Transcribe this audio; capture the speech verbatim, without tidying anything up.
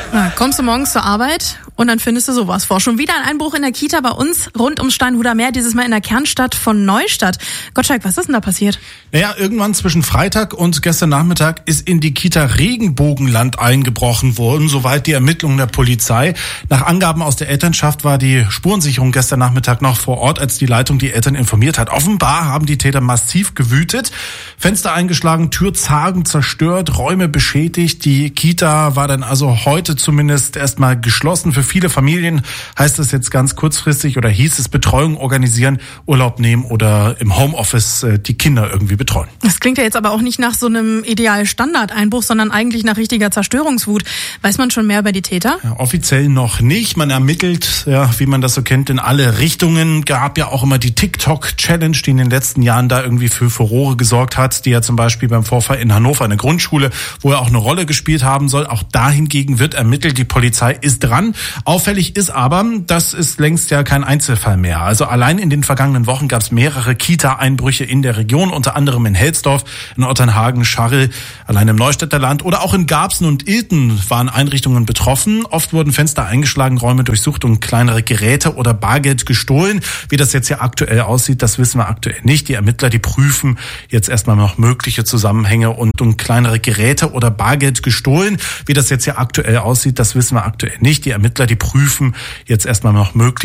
Na, kommst du morgens zur Arbeit und dann findest du sowas vor. Schon wieder ein Einbruch in der Kita bei uns rund ums Steinhuder Meer, dieses Mal in der Kernstadt von Neustadt. Gottschalk, was ist denn da passiert? Naja, irgendwann zwischen Freitag und gestern Nachmittag ist in die Kita Regenbogenland eingebrochen worden, soweit die Ermittlungen der Polizei. Nach Angaben aus der Elternschaft war die Spurensicherung gestern Nachmittag noch vor Ort, als die Leitung die Eltern informiert hat. Offenbar haben die Täter massiv gewütet, Fenster eingeschlagen, Türzagen zerstört, Räume beschädigt. Die Kita war dann also heute zumindest erstmal geschlossen. Für viele Familien heißt es jetzt ganz kurzfristig oder hieß es Betreuung organisieren, Urlaub nehmen oder im Homeoffice äh, die Kinder irgendwie betreuen. Das klingt ja jetzt aber auch nicht nach so einem ideal Standardeinbruch, sondern eigentlich nach richtiger Zerstörungswut. Weiß man schon mehr über die Täter? Ja, offiziell noch nicht. Man ermittelt, ja, wie man das so kennt, in alle Richtungen. Gab ja auch immer die TikTok-Challenge, die in den letzten Jahren da irgendwie für Furore gesorgt hat, die ja zum Beispiel beim Vorfall in Hannover, eine Grundschule, wo er auch eine Rolle gespielt haben soll. Auch dahingegen wird ermittelt. Die Polizei ist dran. Auffällig ist aber, das ist längst ja kein Einzelfall mehr. Also allein in den vergangenen Wochen gab es mehrere Kita-Einbrüche in der Region, unter anderem in Helsdorf, in Otternhagen, Scharrel, allein im Neustädter Land oder auch in Garbsen und Ilten waren Einrichtungen betroffen. Oft wurden Fenster eingeschlagen, Räume durchsucht und kleinere Geräte oder Bargeld gestohlen. Wie das jetzt hier aktuell aussieht, das wissen wir aktuell nicht. Die Ermittler, die prüfen jetzt erstmal noch mögliche Zusammenhänge und, und kleinere Geräte oder Bargeld gestohlen. Wie das jetzt hier aktuell aussieht, das wissen wir aktuell nicht. Die Ermittler, die prüfen jetzt erstmal noch mögliche